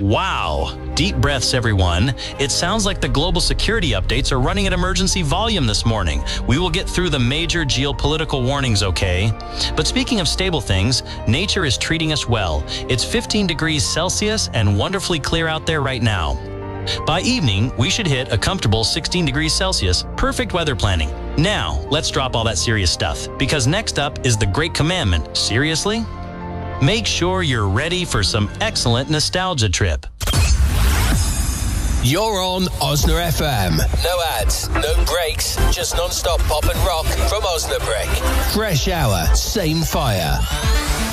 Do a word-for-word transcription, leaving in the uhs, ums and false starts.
Wow. Deep breaths, everyone. It sounds like the global security updates are running at emergency volume this morning. We will get through the major geopolitical warnings, okay? But speaking of stable things, nature is treating us well. It's fifteen degrees Celsius and wonderfully clear out there right now. By evening, we should hit a comfortable sixteen degrees Celsius. Perfect weather planning. Now, let's drop all that serious stuff, because next up is the Great Commandment. Seriously? Make sure you're ready for some excellent nostalgia trip. You're on Osna F M. No ads, no breaks, just non-stop pop and rock from Osnabrück. Fresh hour, same fire.